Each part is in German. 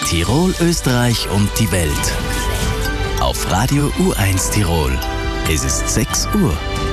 Tirol, Österreich und die Welt. Auf Radio U1 Tirol. Es ist 6 Uhr.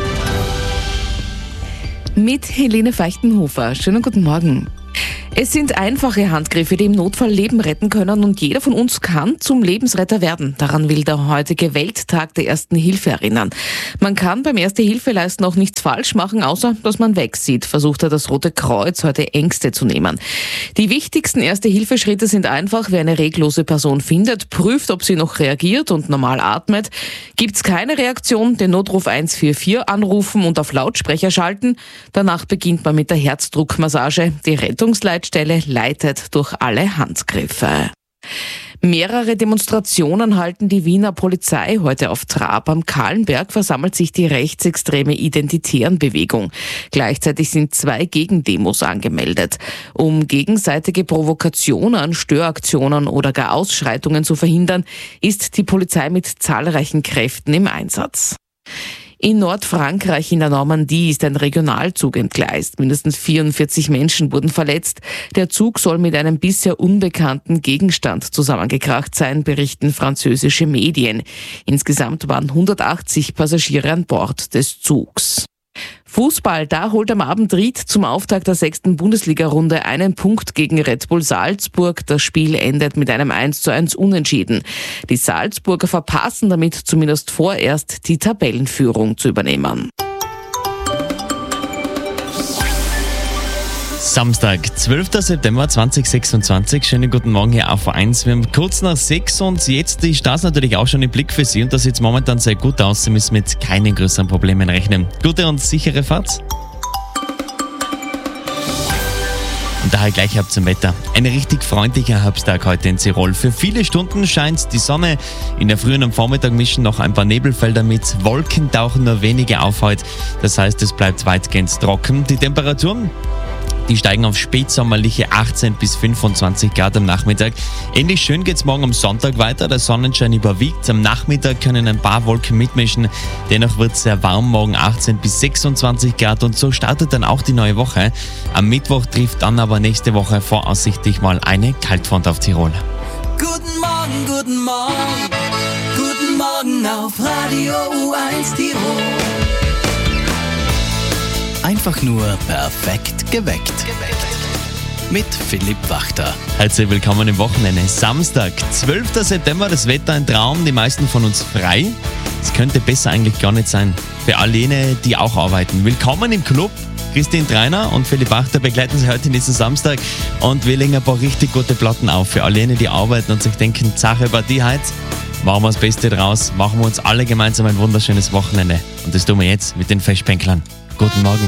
Mit Helene Feichtenhofer. Schönen guten Morgen. Es sind einfache Handgriffe, die im Notfall Leben retten können, und jeder von uns kann zum Lebensretter werden. Daran will der heutige Welttag der Ersten Hilfe erinnern. Man kann beim Erste-Hilfe-Leisten auch nichts falsch machen, außer dass man wegsieht, versucht das Rote Kreuz heute Ängste zu nehmen. Die wichtigsten Erste-Hilfe-Schritte sind einfach: Wer eine reglose Person findet, prüft, ob sie noch reagiert und normal atmet. Gibt's keine Reaktion, den Notruf 144 anrufen und auf Lautsprecher schalten. Danach beginnt man mit der Herzdruckmassage. Die Rettungsleitstelle leitet durch alle Handgriffe. Mehrere Demonstrationen halten die Wiener Polizei heute auf Trab. Am Kahlenberg versammelt sich die rechtsextreme Identitärenbewegung. Gleichzeitig sind 2 Gegendemos angemeldet. Um gegenseitige Provokationen, Störaktionen oder gar Ausschreitungen zu verhindern, ist die Polizei mit zahlreichen Kräften im Einsatz. In Nordfrankreich in der Normandie ist ein Regionalzug entgleist. Mindestens 44 Menschen wurden verletzt. Der Zug soll mit einem bisher unbekannten Gegenstand zusammengekracht sein, berichten französische Medien. Insgesamt waren 180 Passagiere an Bord des Zugs. Fußball, da holt am Abend Ried zum Auftakt der 6. Bundesliga-Runde einen Punkt gegen Red Bull Salzburg. Das Spiel endet mit einem 1:1 Unentschieden. Die Salzburger verpassen damit zumindest vorerst die Tabellenführung zu übernehmen. Samstag, 12. September 2026. Schönen guten Morgen hier auf 1. Wir haben kurz nach 6 und jetzt ist das natürlich auch schon im Blick für Sie und das sieht momentan sehr gut aus. Sie müssen mit keinen größeren Problemen rechnen. Gute und sichere Fahrt. Und daher gleich ab zum Wetter. Ein richtig freundlicher Herbsttag heute in Tirol. Für viele Stunden scheint die Sonne. In der Früh und am Vormittag mischen noch ein paar Nebelfelder mit. Wolken tauchen nur wenige auf heute. Das heißt, es bleibt weitgehend trocken. Die Temperaturen, die steigen auf spätsommerliche 18 bis 25 Grad am Nachmittag. Ähnlich schön geht's morgen am Sonntag weiter. Der Sonnenschein überwiegt. Am Nachmittag können ein paar Wolken mitmischen. Dennoch wird es sehr warm. Morgen 18 bis 26 Grad und so startet dann auch die neue Woche. Am Mittwoch trifft dann aber nächste Woche voraussichtlich mal eine Kaltfront auf Tirol. Guten Morgen, guten Morgen. Guten Morgen auf Radio U1 Tirol. Einfach nur perfekt geweckt. Mit Philipp Wachter. Herzlich willkommen im Wochenende. Samstag, 12. September, das Wetter ein Traum, die meisten von uns frei. Es könnte besser eigentlich gar nicht sein. Für all jene, die auch arbeiten. Willkommen im Club. Christine Treiner und Philipp Wachter begleiten Sie heute in diesem Samstag und wir legen ein paar richtig gute Platten auf für all jene, die arbeiten und sich denken, Sache über die heute. Machen wir das Beste draus, machen wir uns alle gemeinsam ein wunderschönes Wochenende. Und das tun wir jetzt mit den Festbänklern. Guten Morgen.